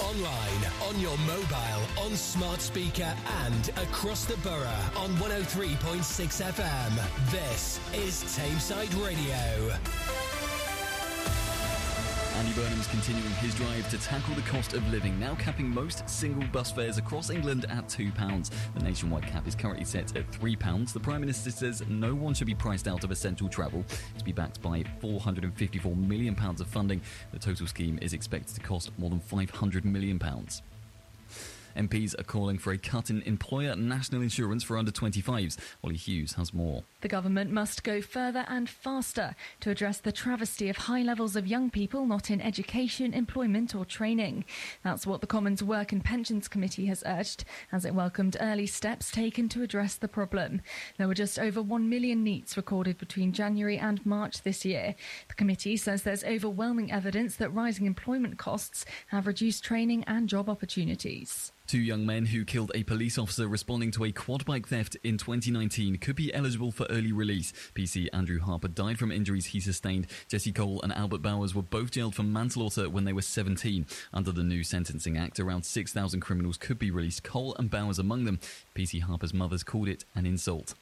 online, on your mobile, on smart speaker and across the borough on 103.6 FM. This is Tameside Radio. Andy Burnham's continuing his drive to tackle the cost of living, now capping most single bus fares across England at £2. The nationwide cap is currently set at £3. The Prime Minister says no one should be priced out of essential travel. To be backed by £454 million of funding, the total scheme is expected to cost more than £500 million. MPs are calling for a cut in employer national insurance for under 25s. Ollie Hughes has more. The government must go further and faster to address the travesty of high levels of young people not in education, employment or training. That's what the Commons Work and Pensions Committee has urged, as it welcomed early steps taken to address the problem. There were just over 1 million NEETs recorded between January and March this year. The committee says there's overwhelming evidence that rising employment costs have reduced training and job opportunities. 2 young men who killed a police officer responding to a quad bike theft in 2019 could be eligible for early release. PC Andrew Harper died from injuries he sustained. Jesse Cole and Albert Bowers were both jailed for manslaughter when they were 17. Under the new Sentencing Act, around 6,000 criminals could be released, Cole and Bowers among them. PC Harper's mothers called it an insult.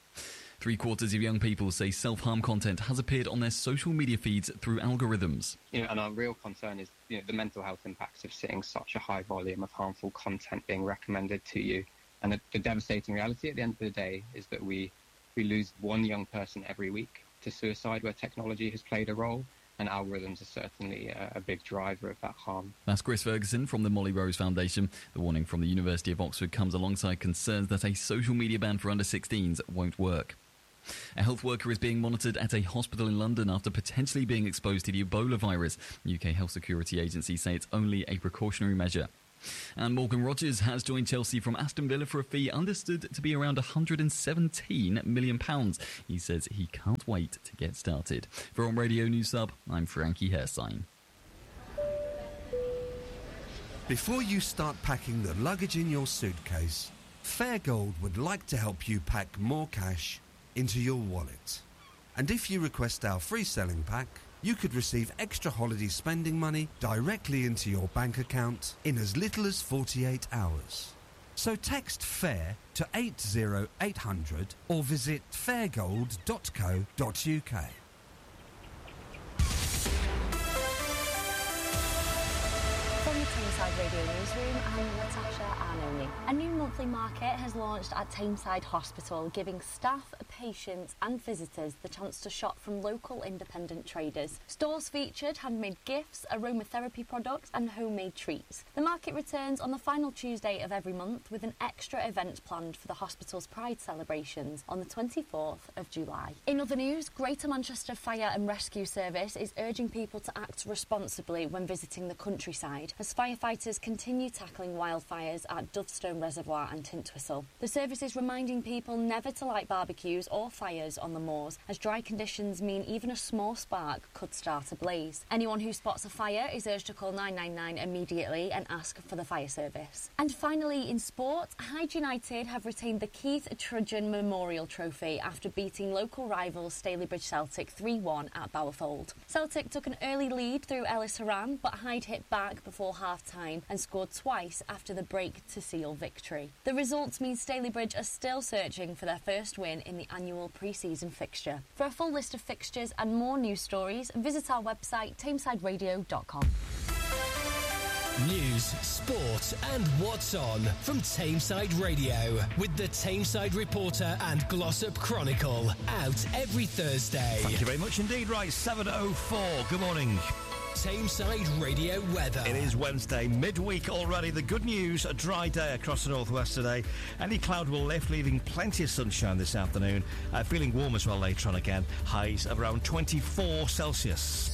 3/4 of young people say self-harm content has appeared on their social media feeds through algorithms. And our real concern is the mental health impacts of seeing such a high volume of harmful content being recommended to you. And the devastating reality at the end of the day is that we lose one young person every week to suicide where technology has played a role. And algorithms are certainly a big driver of that harm. That's Chris Ferguson from the Molly Rose Foundation. The warning from the University of Oxford comes alongside concerns that a social media ban for under 16s won't work. A health worker is being monitored at a hospital in London after potentially being exposed to the Ebola virus. The UK Health Security Agency say it's only a precautionary measure. And Morgan Rogers has joined Chelsea from Aston Villa for a fee understood to be around £117 million. He says he can't wait to get started. For On Radio News Sub, I'm Frankie Hersign. Before you start packing the luggage in your suitcase, Fairgold would like to help you pack more cash into your wallet. And if you request our free selling pack, you could receive extra holiday spending money directly into your bank account in as little as 48 hours. So text FAIR to 80800 or visit fairgold.co.uk. From the Tameside Radio Newsroom, I'm Natasha Arnoni. A new monthly market has launched at Tameside Hospital, giving staff, patients and visitors the chance to shop from local independent traders. Stores featured handmade gifts, aromatherapy products and homemade treats. The market returns on the final Tuesday of every month with an extra event planned for the hospital's Pride celebrations on the 24th of July. In other news, Greater Manchester Fire and Rescue Service is urging people to act responsibly when visiting the countryside, as firefighters continue tackling wildfires at Dovestone Reservoir and Tintwistle. The service is reminding people never to light barbecues or fires on the moors, as dry conditions mean even a small spark could start a blaze. Anyone who spots a fire is urged to call 999 immediately and ask for the fire service. And finally, in sport, Hyde United have retained the Keith Trudgeon Memorial Trophy after beating local rivals Stalybridge Celtic 3-1 at Bowerfold. Celtic took an early lead through Ellis Horan, but Hyde hit back before half-time and scored twice after the break to seal victory. The results mean Stalybridge are still searching for their first win in the annual pre-season fixture. For a full list of fixtures and more news stories, visit our website tamesideradio.com. News, sport and what's on from Tameside Radio with the Tameside Reporter and Glossop Chronicle, out every Thursday. Thank you very much indeed. Right, 7:04. Good morning. Tameside Radio weather. It is Wednesday, midweek already. The good news, a dry day across the northwest today. Any cloud will lift, leaving plenty of sunshine this afternoon. Feeling warm as well later on again. Highs of around 24 Celsius.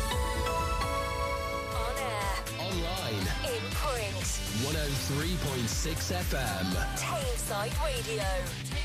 On air. Online. In print. 103.6 FM. Tameside Radio.